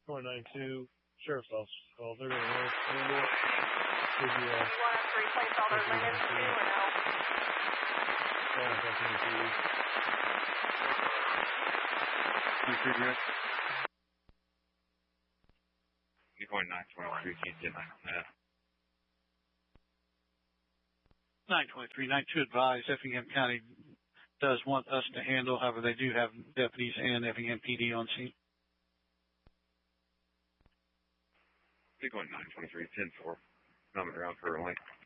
492 Sheriff's Office call. They're going to handle it. Do you want us to replace all those items too, or no? You're going 923, can't get 9 on that. 923, 92 advised Effingham County does want us to handle. However, they do have deputies and Effingham PD on scene. You're going 923, 10-4. Coming around currently.